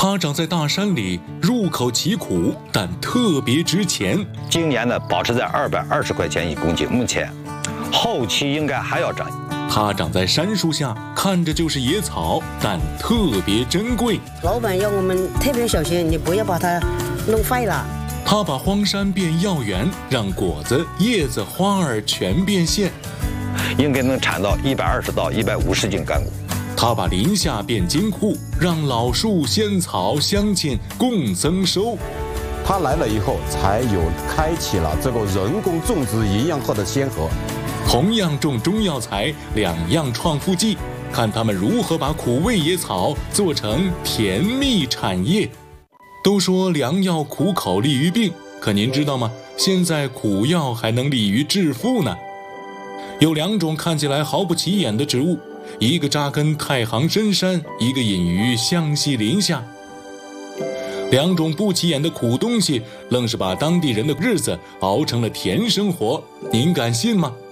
它长在大山里，入口奇苦，但特别值钱。 今年呢，保持在220块钱1公斤，目前，后期应该还要涨。 它长在杉树下，看着就是野草，但特别珍贵。 老板要我们特别小心，你不要把它弄坏了。 它把荒山变药园，让果子、叶子、花儿全变现， 应该能产到120到150斤干果。 它把林下变金库，让老树、仙草、乡亲共增收。 它来了以后，才有开启了这个人工种植营养课的先河。 同样种中药材，两样创富计，看他们如何把苦味野草做成甜蜜产业。都说良药苦口利于病，可您知道吗？现在苦药还能利于致富呢。有2种看起来毫不起眼的植物，一个扎根太行深山，一个隐于湘西林下。2种不起眼的苦东西，愣是把当地人的日子熬成了甜生活，您敢信吗？